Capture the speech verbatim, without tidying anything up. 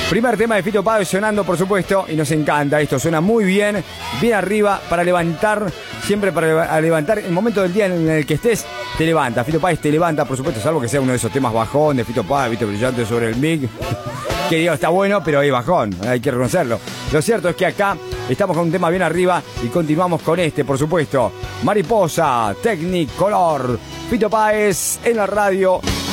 Primer tema de Fito Páez sonando, por supuesto, y nos encanta esto, suena muy bien, bien arriba para levantar, siempre para levantar, el momento del día en el que estés, te levanta, Fito Páez te levanta, por supuesto, salvo que sea uno de esos temas bajón de Fito Páez, Vito brillante sobre el mic, que digo, está bueno, pero es bajón, hay que reconocerlo. Lo cierto es que acá estamos con un tema bien arriba y continuamos con este, por supuesto, Mariposa, Technicolor, Fito Páez en la radio.